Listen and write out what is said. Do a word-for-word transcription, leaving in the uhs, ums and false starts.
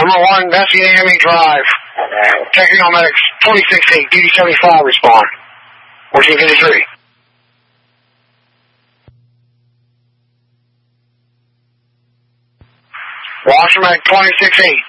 Number one, Bessie A M E Drive. Technical Medics twenty-six eight, D D seventy-five respond. fourteen fifty-three. Washerman twenty-six eight.